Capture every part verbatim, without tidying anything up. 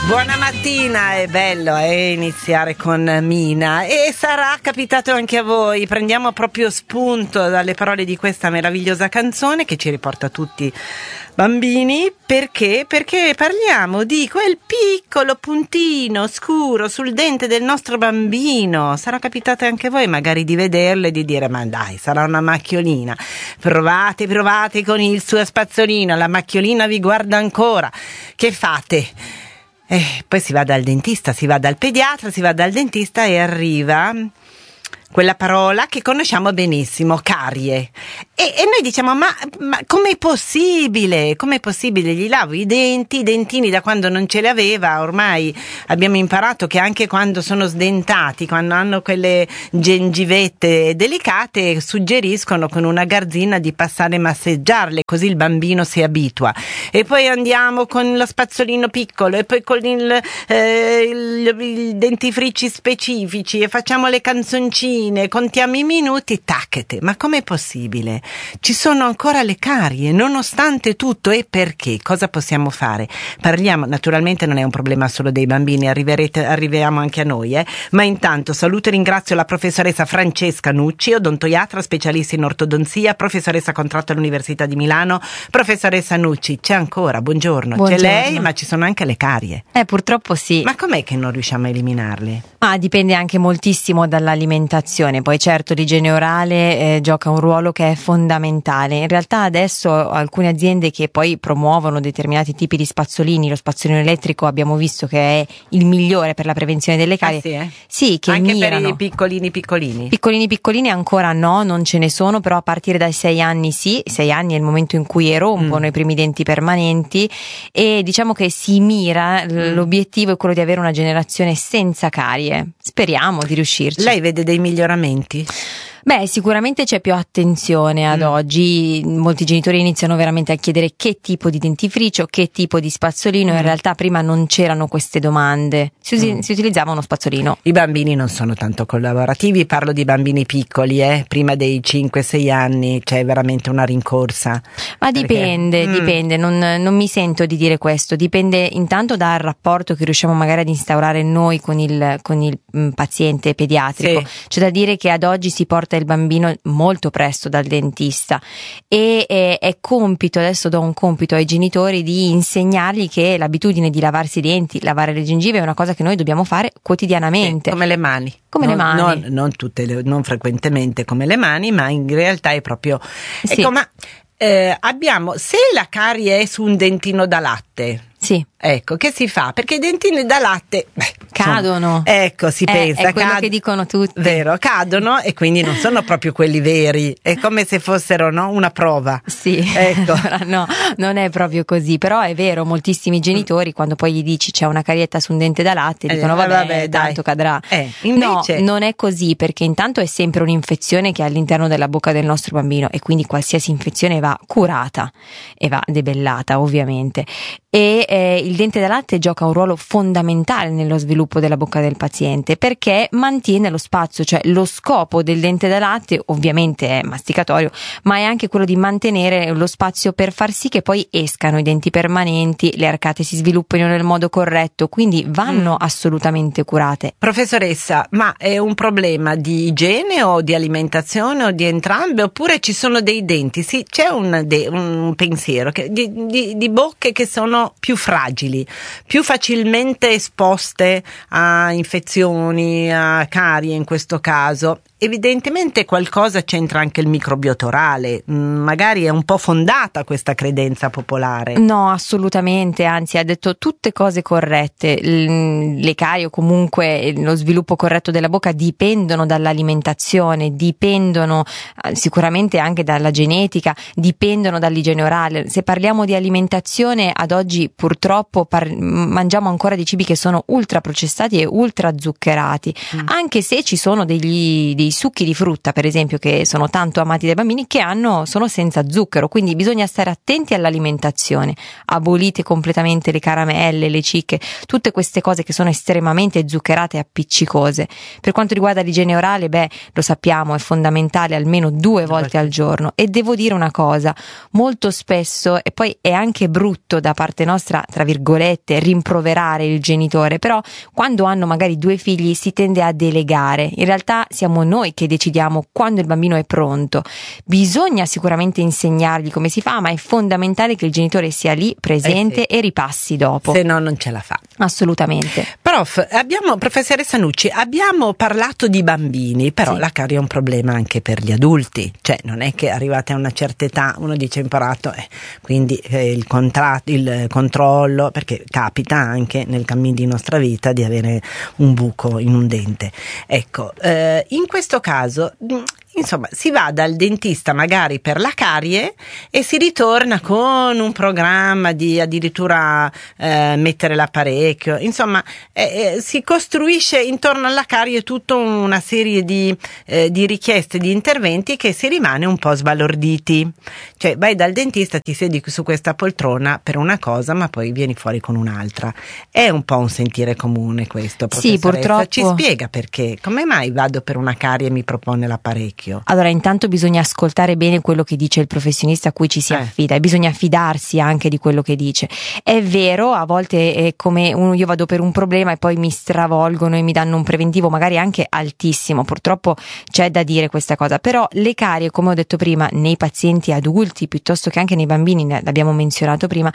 Buona mattina, è bello eh, iniziare con Mina e sarà capitato anche a voi. Prendiamo proprio spunto dalle parole di questa meravigliosa canzone che ci riporta tutti bambini. Perché? Perché parliamo di quel piccolo puntino scuro sul dente del nostro bambino. Sarà capitato anche a voi magari di vederlo e di dire: ma dai, sarà una macchiolina. Provate, provate con il suo spazzolino, la macchiolina vi guarda ancora. Che fate? Eh, poi si va dal dentista, si va dal pediatra, si va dal dentista e arriva quella parola che conosciamo benissimo, carie. E, e noi diciamo: ma, ma com'è possibile? Com'è possibile? Gli lavo i denti, i dentini da quando non ce li aveva. Ormai abbiamo imparato che anche quando sono sdentati, quando hanno quelle gengivette delicate, suggeriscono con una garzina di passare a massaggiarle, così il bambino si abitua. E poi andiamo con lo spazzolino piccolo e poi con il, eh, il, il dentifrici specifici e facciamo le canzoncine, contiamo i minuti, tacchete. Ma com'è possibile? Ci sono ancora le carie, nonostante tutto. E perché? Cosa possiamo fare? Parliamo, naturalmente non è un problema solo dei bambini, arriverete, arriviamo anche a noi, eh? Ma intanto saluto e ringrazio la professoressa Francesca Nucci, odontoiatra, specialista in ortodonzia, professoressa contratto all'Università di Milano. Professoressa Nucci, c'è ancora, buongiorno. Buongiorno. C'è lei, ma ci sono anche le carie. Eh, purtroppo sì. Ma com'è che non riusciamo a eliminarle? Ah, dipende anche moltissimo dall'alimentazione. Poi certo l'igiene orale eh, gioca un ruolo che è fondamentale. In realtà adesso alcune aziende che poi promuovono determinati tipi di spazzolini, lo spazzolino elettrico abbiamo visto che è il migliore per la prevenzione delle carie. Ah, sì, eh? Sì, che anche mirano. Per i piccolini piccolini? Piccolini piccolini ancora no, non ce ne sono, però a partire dai sei anni sì, sei anni è il momento in cui erompono mm. i primi denti permanenti e diciamo che si mira, mm. l'obiettivo è quello di avere una generazione senza carie. Speriamo di riuscirci. Lei vede dei miglioramenti? Beh, sicuramente c'è più attenzione ad mm. oggi, molti genitori iniziano veramente a chiedere che tipo di dentifricio, che tipo di spazzolino, mm. in realtà prima non c'erano queste domande, si, usi- mm. si utilizzava uno spazzolino. I bambini non sono tanto collaborativi, parlo di bambini piccoli, eh, prima dei cinque sei anni c'è veramente una rincorsa. Ma perché... dipende, mm. dipende, non, non mi sento di dire questo, dipende intanto dal rapporto che riusciamo magari ad instaurare noi con il, con il mh, paziente pediatrico, sì. C'è da dire che ad oggi si porta il bambino molto presto dal dentista e è, è compito, adesso do un compito ai genitori di insegnargli che l'abitudine di lavarsi i denti, lavare le gengive è una cosa che noi dobbiamo fare quotidianamente. Sì, come le mani. Come non, le mani. Non, non tutte, le, non frequentemente come le mani, ma in realtà è proprio... Sì. Ecco, ma eh, abbiamo, se la carie è su un dentino da latte... Sì. Ecco, che si fa? Perché i dentini da latte beh, cadono. Sono, ecco, si eh, pensa. È quello cad- che dicono tutti. Vero, cadono e quindi non sono proprio quelli veri. È come se fossero, no, una prova. Sì, ecco. No, non è proprio così. Però è vero, moltissimi genitori mm. quando poi gli dici c'è una carietta su un dente da latte eh, dicono vabbè, vabbè tanto dai. cadrà. Eh, invece... No, non è così, perché intanto è sempre un'infezione che è all'interno della bocca del nostro bambino e quindi qualsiasi infezione va curata e va debellata, ovviamente. E eh, il dente da latte gioca un ruolo fondamentale nello sviluppo della bocca del paziente perché mantiene lo spazio, cioè lo scopo del dente da latte ovviamente è masticatorio, ma è anche quello di mantenere lo spazio per far sì che poi escano i denti permanenti, le arcate si sviluppino nel modo corretto, quindi vanno mm. assolutamente curate. Professoressa, ma è un problema di igiene o di alimentazione o di entrambe, oppure ci sono dei denti? Sì, c'è un, de- un pensiero che, di, di, di bocche che sono più fragili, più facilmente esposte a infezioni, a carie in questo caso. Evidentemente qualcosa c'entra anche il microbiota orale, magari è un po' fondata questa credenza popolare. No, assolutamente, anzi ha detto tutte cose corrette. Le carie o comunque lo sviluppo corretto della bocca dipendono dall'alimentazione, dipendono sicuramente anche dalla genetica, dipendono dall'igiene orale. Se parliamo di alimentazione, ad oggi purtroppo par- mangiamo ancora dei cibi che sono ultra processati e ultra zuccherati, mm. anche se ci sono degli, dei succhi di frutta, per esempio, che sono tanto amati dai bambini, che hanno, sono senza zucchero, quindi bisogna stare attenti all'alimentazione. Abolite completamente le caramelle, le cicche, tutte queste cose che sono estremamente zuccherate e appiccicose. Per quanto riguarda l'igiene orale, beh, lo sappiamo, è fondamentale almeno due volte al giorno. E devo dire una cosa, molto spesso, e poi è anche brutto da parte nostra, tra virgolette, rimproverare il genitore, però quando hanno magari due figli si tende a delegare. In realtà siamo noi che decidiamo quando il bambino è pronto. Bisogna sicuramente insegnargli come si fa, ma è fondamentale che il genitore sia lì presente eh sì. e ripassi dopo. Se no non ce la fa. Assolutamente. Prof, abbiamo, professoressa Nucci, abbiamo parlato di bambini, però sì. la carie è un problema anche per gli adulti, cioè non è che arrivate a una certa età uno dice imparato, eh, quindi eh, il, contratto, il controllo, perché capita anche nel cammino di nostra vita di avere un buco in un dente. Ecco, eh, in questo caso insomma si va dal dentista magari per la carie e si ritorna con un programma di addirittura eh, mettere l'apparecchio, insomma eh, eh, si costruisce intorno alla carie tutta una serie di, eh, di richieste, di interventi che si rimane un po' sbalorditi, cioè vai dal dentista, ti siedi su questa poltrona per una cosa ma poi vieni fuori con un'altra. È un po' un sentire comune questo, sì, purtroppo. Ci spiega perché, come mai vado per una carie e mi propone l'apparecchio? Allora, intanto bisogna ascoltare bene quello che dice il professionista a cui ci si eh. affida e bisogna fidarsi anche di quello che dice. È vero, a volte è come uno, io vado per un problema e poi mi stravolgono e mi danno un preventivo magari anche altissimo, purtroppo c'è da dire questa cosa, però le carie, come ho detto prima, nei pazienti adulti piuttosto che anche nei bambini, l'abbiamo menzionato prima,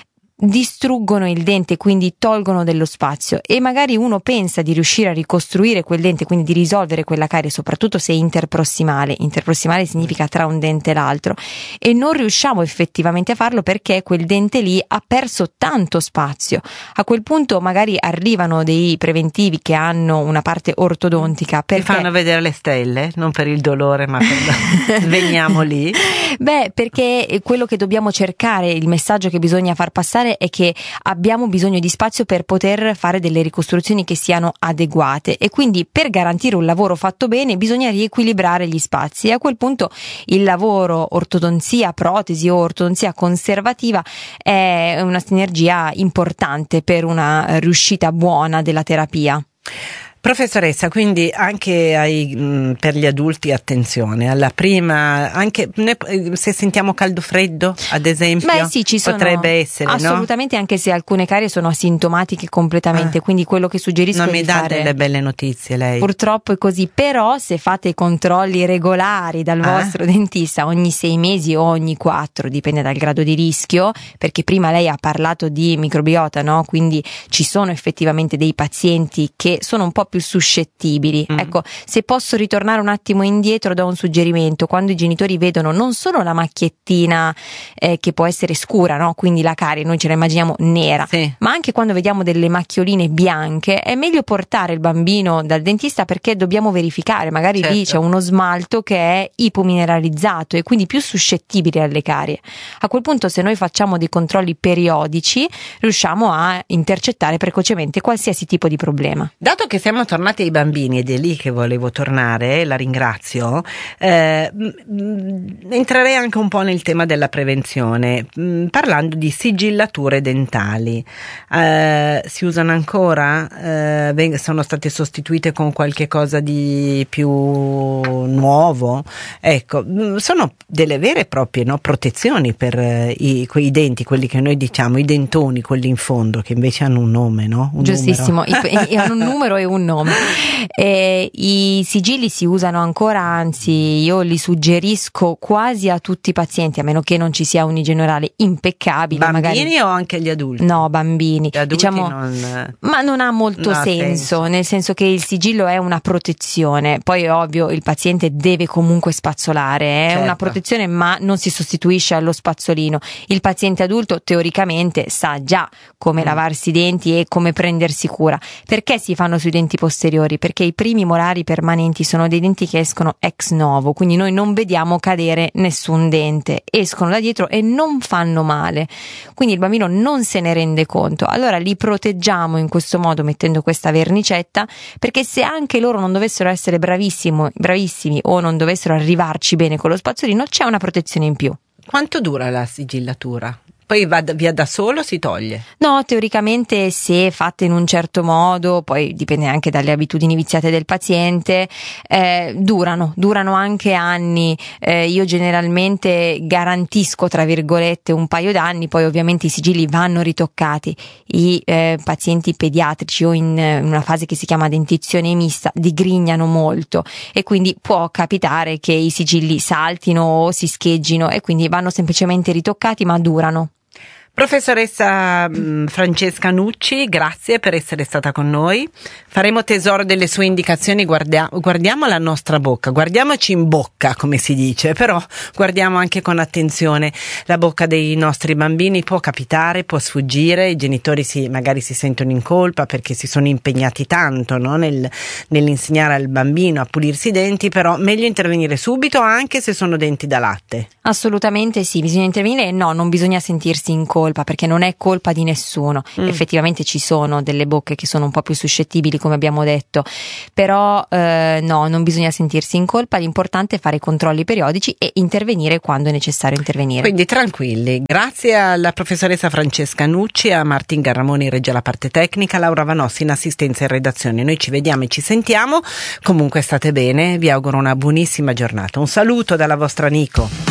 distruggono il dente, quindi tolgono dello spazio, e magari uno pensa di riuscire a ricostruire quel dente, quindi di risolvere quella carie, soprattutto se è interprossimale. Interprossimale significa tra un dente e l'altro, e non riusciamo effettivamente a farlo perché quel dente lì ha perso tanto spazio. A quel punto magari arrivano dei preventivi che hanno una parte ortodontica perché ti fanno vedere le stelle, non per il dolore ma per veniamo lì. Beh, perché quello che dobbiamo cercare, il messaggio che bisogna far passare è che abbiamo bisogno di spazio per poter fare delle ricostruzioni che siano adeguate, e quindi per garantire un lavoro fatto bene bisogna riequilibrare gli spazi, e a quel punto il lavoro ortodonzia protesi o ortodonzia conservativa è una sinergia importante per una riuscita buona della terapia. Professoressa, quindi anche ai, mh, per gli adulti attenzione alla prima, anche ne, se sentiamo caldo freddo ad esempio. Beh sì, ci sono, potrebbe essere, assolutamente, no? Anche se alcune carie sono asintomatiche completamente, ah. quindi quello che suggerisco non è mi di dà fare, delle belle notizie lei. Purtroppo è così, però se fate controlli regolari dal ah. vostro dentista ogni sei mesi o ogni quattro, dipende dal grado di rischio, perché prima lei ha parlato di microbiota, no? Quindi ci sono effettivamente dei pazienti che sono un po' più suscettibili. Mm. Ecco, se posso ritornare un attimo indietro, do un suggerimento: quando i genitori vedono non solo la macchiettina eh, che può essere scura, no? Quindi la carie noi ce la immaginiamo nera, sì. ma anche quando vediamo delle macchioline bianche è meglio portare il bambino dal dentista, perché dobbiamo verificare, magari certo. lì c'è uno smalto che è ipomineralizzato e quindi più suscettibile alle carie. A quel punto, se noi facciamo dei controlli periodici, riusciamo a intercettare precocemente qualsiasi tipo di problema. Dato che siamo tornati ai bambini, ed è lì che volevo tornare, la ringrazio, eh, entrerei anche un po' nel tema della prevenzione, mh, parlando di sigillature dentali. Eh, si usano ancora? Eh, sono state sostituite con qualche cosa di più nuovo? Ecco, sono delle vere e proprie, no, protezioni per i, quei denti, quelli che noi diciamo i dentoni, quelli in fondo, che invece hanno un nome, no? Un Giustissimo, I, hanno un numero e un nome. Eh, i sigilli si usano ancora, anzi io li suggerisco quasi a tutti i pazienti, a meno che non ci sia un'igiene orale impeccabile. Bambini magari... o anche gli adulti? No, bambini. Gli adulti diciamo, non... ma non ha molto no, senso, senso, nel senso che il sigillo è una protezione, poi è ovvio il paziente deve comunque spazzolare, è certo. una protezione, ma non si sostituisce allo spazzolino. Il paziente adulto teoricamente sa già come mm. lavarsi i denti e come prendersi cura. Perché si fanno sui denti denti posteriori, perché i primi molari permanenti sono dei denti che escono ex novo, quindi noi non vediamo cadere nessun dente, escono da dietro e non fanno male, quindi il bambino non se ne rende conto. Allora li proteggiamo in questo modo mettendo questa vernicetta, perché se anche loro non dovessero essere bravissimo, bravissimi o non dovessero arrivarci bene con lo spazzolino, c'è una protezione in più. Quanto dura la sigillatura? Poi va via da solo, si toglie? No, teoricamente se fatte in un certo modo, poi dipende anche dalle abitudini viziate del paziente, eh, durano, durano anche anni. Eh, io generalmente garantisco, tra virgolette, un paio d'anni, poi ovviamente i sigilli vanno ritoccati. I eh, pazienti pediatrici o in, in una fase che si chiama dentizione mista digrignano molto e quindi può capitare che i sigilli saltino o si scheggino e quindi vanno semplicemente ritoccati, ma durano. Professoressa Francesca Nucci, grazie per essere stata con noi. Faremo tesoro delle sue indicazioni, guardia- guardiamo la nostra bocca, guardiamoci in bocca, come si dice, però guardiamo anche con attenzione la bocca dei nostri bambini. Può capitare, può sfuggire, i genitori si, magari si sentono in colpa perché si sono impegnati tanto, no? Nel, nell'insegnare al bambino a pulirsi i denti, però meglio intervenire subito anche se sono denti da latte. Assolutamente sì, bisogna intervenire e no, non bisogna sentirsi in colpa, perché non è colpa di nessuno. Mm. Effettivamente ci sono delle bocche che sono un po' più suscettibili, come abbiamo detto, però eh, no, non bisogna sentirsi in colpa, l'importante è fare controlli periodici e intervenire quando è necessario intervenire. Quindi tranquilli. Grazie alla professoressa Francesca Nucci, a Martin Garramoni in regia alla parte tecnica, Laura Vanossi in assistenza e redazione. Noi ci vediamo e ci sentiamo, comunque state bene, vi auguro una buonissima giornata. Un saluto dalla vostra Nico.